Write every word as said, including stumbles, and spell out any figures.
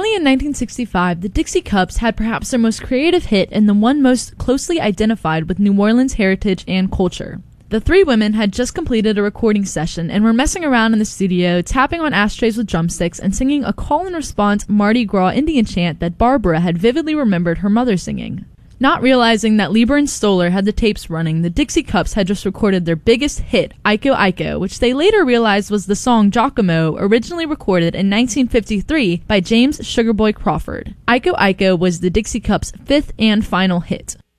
Finally, in nineteen sixty-five, the Dixie Cups had perhaps their most creative hit and the one most closely identified with New Orleans heritage and culture. The three women had just completed a recording session and were messing around in the studio, tapping on ashtrays with drumsticks and singing a call-and-response Mardi Gras Indian chant that Barbara had vividly remembered her mother singing. Not realizing that Leiber and Stoller had the tapes running, the Dixie Cups had just recorded their biggest hit, Iko Iko, which they later realized was the song Giacomo, originally recorded in nineteen fifty-three by James Sugarboy Crawford. Iko Iko was the Dixie Cups' fifth and final hit.